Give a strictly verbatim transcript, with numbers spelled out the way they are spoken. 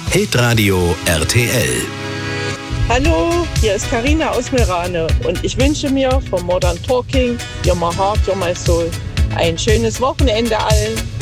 Hitradio R T L. Hallo, hier ist Karina aus Meerane und ich wünsche mir vom Modern Talking, You're My Heart, You're My Soul, ein schönes Wochenende allen.